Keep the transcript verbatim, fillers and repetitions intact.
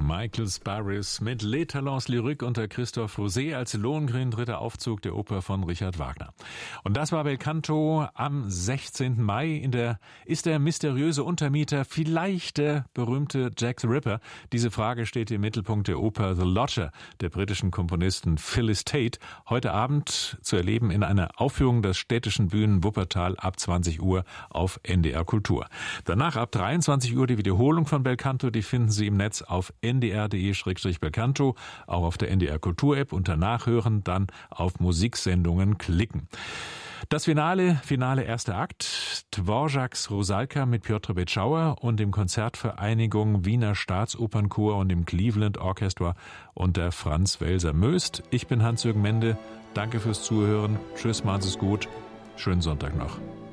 Michael Sparris mit Les Talents Lyriques unter Christophe Rosé als Lohengrin, dritter Aufzug der Oper von Richard Wagner. Und das war Belcanto am sechzehnten Mai. In der ist der mysteriöse Untermieter vielleicht der berühmte Jack the Ripper? Diese Frage steht im Mittelpunkt der Oper The Lodger der britischen Komponisten Phyllis Tate. Heute Abend zu erleben in einer Aufführung der städtischen Bühnen Wuppertal ab zwanzig Uhr auf N D R Kultur. Danach ab dreiundzwanzig Uhr die Wiederholung von Belcanto, die finden Sie im Netz auf n d r punkt d e slash belcanto, auch auf der N D R Kultur App, unter Nachhören dann auf Musiksendungen klicken. Das Finale, Finale erster Akt, Dvořáks Rusalka mit Piotr Bečauer und dem Konzertvereinigung Wiener Staatsopernchor und dem Cleveland Orchestra unter Franz Welser Möst. Ich bin Hans-Jürgen Mende, danke fürs Zuhören, tschüss, machen Sie es gut, schönen Sonntag noch.